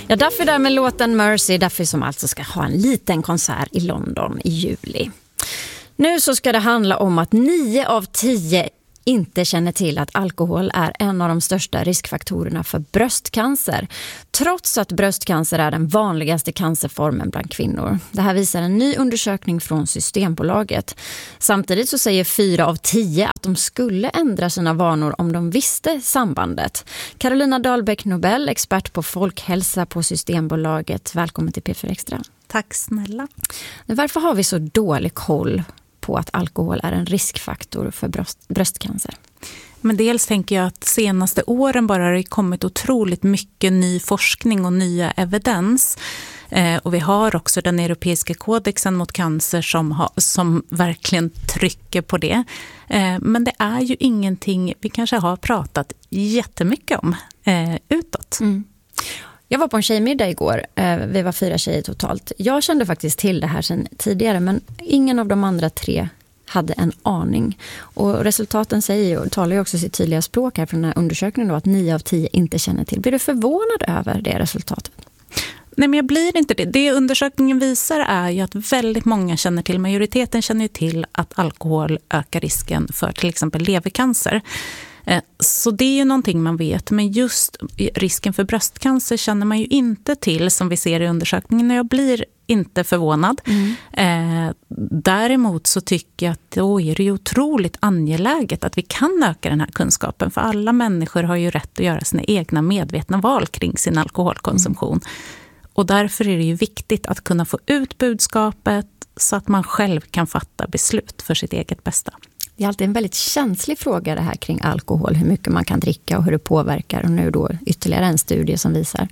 Ja, Duffy där med låten Mercy. Duffy som alltså ska ha en liten konsert i London i juli. Nu så ska det handla om att 9 av 10 inte känner till att alkohol är en av de största riskfaktorerna för bröstcancer. Trots att bröstcancer är den vanligaste cancerformen bland kvinnor. Det här visar en ny undersökning från Systembolaget. Samtidigt så säger 4 av 10 att de skulle ändra sina vanor om de visste sambandet. Carolina Dahlbäck Nobel, expert på folkhälsa på Systembolaget. Välkommen till P4 Extra. Tack snälla. Varför har vi så dålig koll på att alkohol är en riskfaktor för bröstcancer? Men dels tänker jag att senaste åren bara har det kommit otroligt mycket ny forskning och nya evidens. Och vi har också den europeiska kodexen mot cancer som verkligen trycker på det. Men det är ju ingenting vi kanske har pratat jättemycket om utåt. Mm. Jag var på en tjejmiddag igår. Vi var 4 tjejer totalt. Jag kände faktiskt till det här sedan tidigare, men ingen av de andra 3 hade en aning. Och resultaten talar ju också sitt tydliga språk här från den här undersökningen då, att 9 av 10 inte känner till. Blir du förvånad över det resultatet? Nej, men jag blir inte det. Det undersökningen visar är ju att väldigt många känner till, majoriteten känner ju till att alkohol ökar risken för till exempel levercancer. Så det är ju någonting man vet, men just risken för bröstcancer känner man ju inte till som vi ser i undersökningen. Jag blir inte förvånad. Däremot så tycker jag att då är det ju otroligt angeläget att vi kan öka den här kunskapen, för alla människor har ju rätt att göra sina egna medvetna val kring sin alkoholkonsumtion. Och därför är det ju viktigt att kunna få ut budskapet så att man själv kan fatta beslut för sitt eget bästa. Det är alltid en väldigt känslig fråga det här kring alkohol, hur mycket man kan dricka och hur det påverkar, och nu då ytterligare en studie som visar.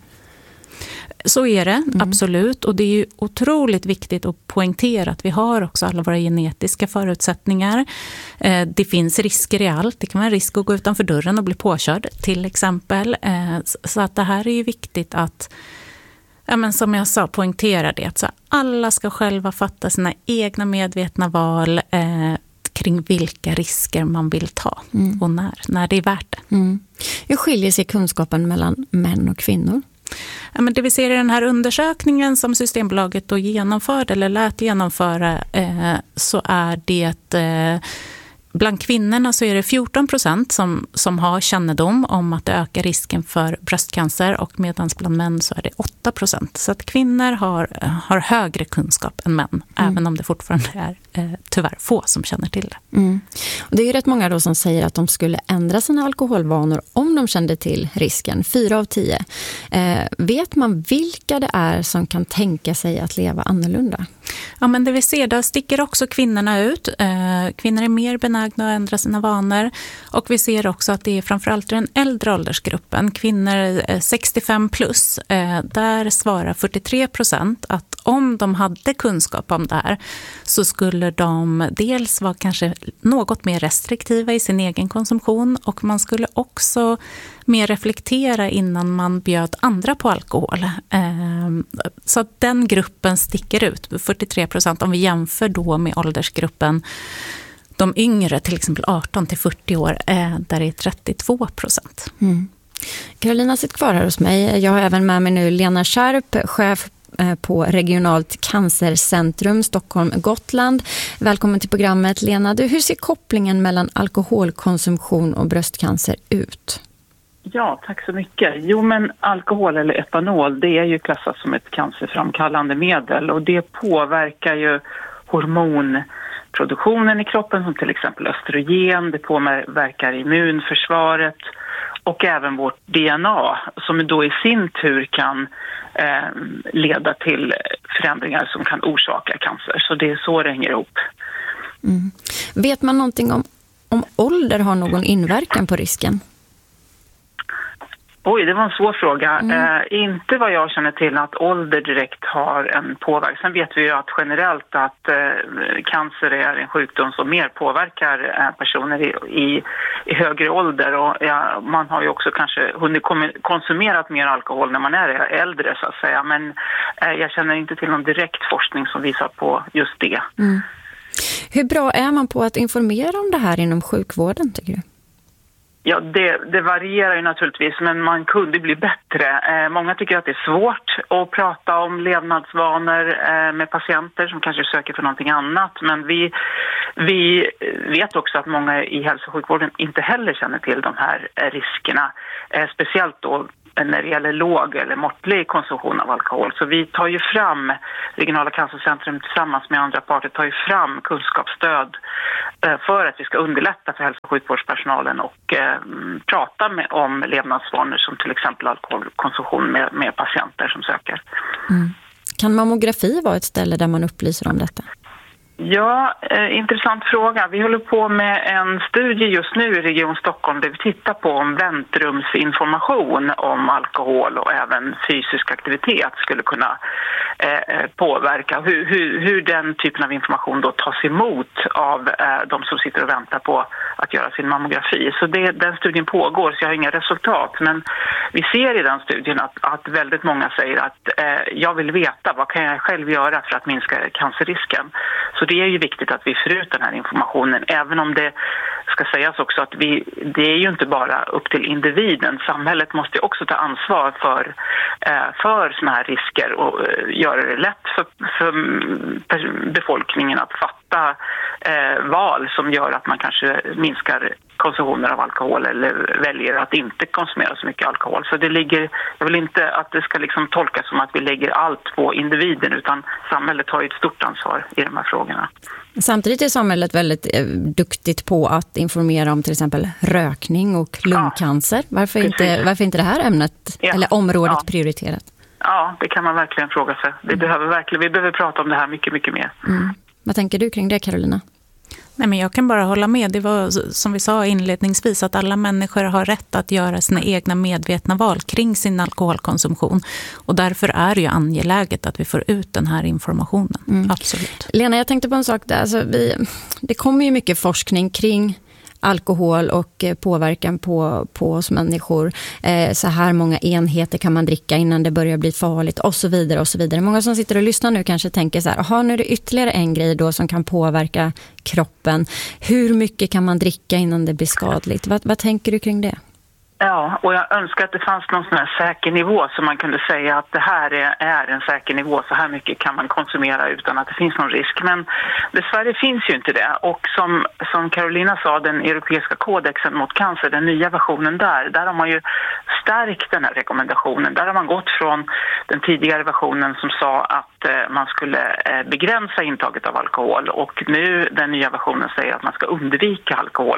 Så är det, absolut. Och det är ju otroligt viktigt att poängtera att vi har också alla våra genetiska förutsättningar. Det finns risker i allt. Det kan vara en risk att gå utanför dörren och bli påkörd till exempel. Så att det här är ju viktigt att, ja, men som jag sa, poängtera det. Att så alla ska själva fatta sina egna medvetna val kring vilka risker man vill ta och när det är värt det. Hur skiljer sig kunskapen mellan män och kvinnor? Ja, men det vi ser i den här undersökningen som Systembolaget då genomförde eller lät genomföra, så är det bland kvinnorna så är det 14% som har kännedom om att det ökar risken för bröstcancer, och medan bland män så är det 8%. Så att kvinnor har högre kunskap än män, även om det fortfarande är tyvärr få som känner till det. Och det är ju rätt många då som säger att de skulle ändra sina alkoholvanor om de kände till risken. 4 av 10. Vet man vilka det är som kan tänka sig att leva annorlunda? Ja, men det vi ser, där sticker också kvinnorna ut. Kvinnor är mer benägna att ändra sina vanor. Och vi ser också att det är framförallt den äldre åldersgruppen, kvinnor 65 plus, där svarar 43% att om de hade kunskap om det här så skulle de dels vara kanske något mer restriktiva i sin egen konsumtion, och man skulle också mer reflektera innan man bjöd andra på alkohol. Så att den gruppen sticker ut, 43%, om vi jämför då med åldersgruppen de yngre, till exempel 18 till 40 år, där det är 32%. Carolina sitter kvar här hos mig. Jag har även med mig nu Lena Skärp, chef på Regionalt cancercentrum Stockholm-Gotland. Välkommen till programmet, Lena. Hur ser kopplingen mellan alkoholkonsumtion och bröstcancer ut? Ja, tack så mycket. Jo, men alkohol eller etanol, det är ju klassat som ett cancerframkallande medel, och det påverkar ju hormonproduktionen i kroppen, som till exempel östrogen. Det påverkar immunförsvaret och även vårt DNA, som då i sin tur kan leda till förändringar som kan orsaka cancer. Så det är så det hänger ihop. Vet man någonting om ålder har någon inverkan på risken? Oj, det var en svår fråga. Inte vad jag känner till att ålder direkt har en påverkan. Sen vet vi ju att generellt att cancer är en sjukdom som mer påverkar personer i högre ålder. Och man har ju också kanske hunnit konsumerat mer alkohol när man är äldre, så att säga. Men jag känner inte till någon direkt forskning som visar på just det. Hur bra är man på att informera om det här inom sjukvården, tycker du? Ja, det varierar ju naturligtvis, men man kunde bli bättre. Många tycker att det är svårt att prata om levnadsvanor med patienter som kanske söker för någonting annat. Men vi vet också att många i hälso- och sjukvården inte heller känner till de här riskerna. Speciellt då när det gäller låg eller måttlig konsumtion av alkohol. Så vi tar ju fram, Regionala cancercentrum tillsammans med andra parter tar ju fram kunskapsstöd för att vi ska underlätta för hälso- och sjukvårdspersonalen och prata om levnadsvanor som till exempel alkoholkonsumtion med patienter som söker. Mm. Kan mammografi vara ett ställe där man upplyser om detta? Ja, intressant fråga. Vi håller på med en studie just nu i Region Stockholm där vi tittar på om väntrumsinformation om alkohol och även fysisk aktivitet skulle kunna påverka. Hur den typen av information då tas emot av de som sitter och väntar på att göra sin mammografi. Så den studien pågår, så jag har inga resultat. Men vi ser i den studien att väldigt många säger att jag vill veta vad kan jag själv göra för att minska cancerrisken. Så det är ju viktigt att vi får ut den här informationen, även om det ska sägas också att det är ju inte bara upp till individen. Samhället måste också ta ansvar för såna här risker och göra det lätt för befolkningen att fatta val som gör att man kanske minskar konsumtionen av alkohol eller väljer att inte konsumera så mycket alkohol. Så jag vill inte att det ska liksom tolkas som att vi lägger allt på individen, utan samhället har ju ett stort ansvar i de här frågorna. Samtidigt är samhället väldigt duktigt på att informera om till exempel rökning och lungcancer. Varför inte det här ämnet eller området prioriterat? Ja, det kan man verkligen fråga sig. Vi behöver prata om det här mycket, mycket mer. Mm. Vad tänker du kring det, Carolina? Nej, men jag kan bara hålla med. Det var som vi sa inledningsvis att alla människor har rätt att göra sina egna medvetna val kring sin alkoholkonsumtion. Och därför är det ju angeläget att vi får ut den här informationen. Mm. Absolut. Lena, jag tänkte på en sak där. Alltså, det kommer ju mycket forskning kring alkohol och påverkan på oss människor. Så här många enheter kan man dricka innan det börjar bli farligt och så vidare och så vidare. Många som sitter och lyssnar nu kanske tänker så här, nu är det ytterligare en grej då som kan påverka kroppen. Hur mycket kan man dricka innan det blir skadligt? Vad tänker du kring det? Ja, och jag önskar att det fanns någon sån här säker nivå så man kunde säga att det här är en säker nivå, så här mycket kan man konsumera utan att det finns någon risk. Men dessvärre finns ju inte det. Och som Carolina sa, den europeiska kodexen mot cancer, den nya versionen där har man ju stärkt den här rekommendationen. Där har man gått från den tidigare versionen som sa att man skulle begränsa intaget av alkohol, och nu den nya versionen säger att man ska undvika alkohol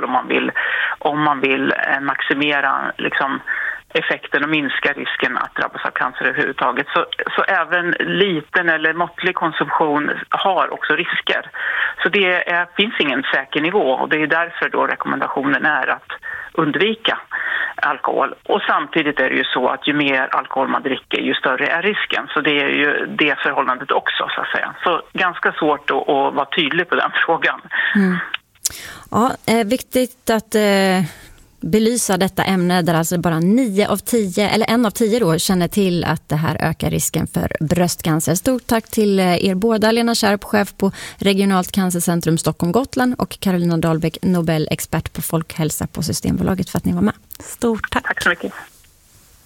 om man vill maximera liksom effekten och minska risken att drabbas av cancer överhuvudtaget. Så även liten eller måttlig konsumtion har också risker. Så det finns ingen säker nivå, och det är därför då rekommendationen är att undvika alkohol. Och samtidigt är det ju så att ju mer alkohol man dricker, ju större är risken. Så det är ju det förhållandet också, så att säga. Så ganska svårt att vara tydlig på den frågan. Mm. Ja, viktigt att belysa detta ämne där alltså bara 1 av 10 då känner till att det här ökar risken för bröstcancer. Stort tack till er båda, Lena Kärp, chef på Regionalt cancercentrum Stockholm-Gotland, och Carolina Dahlbäck, Nobelexpert på folkhälsa på Systembolaget, för att ni var med. Stort tack. Tack så mycket.